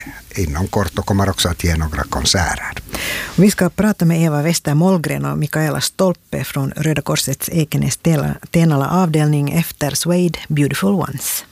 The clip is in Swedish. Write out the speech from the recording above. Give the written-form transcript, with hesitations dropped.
Inom kort och kommer också att ge några konserter. Vi ska prata med Eva Wester Mollgren och Mikaela Stolpe från Röda Korsets Ekenäs Tenala avdelning efter Suede Beautiful Ones.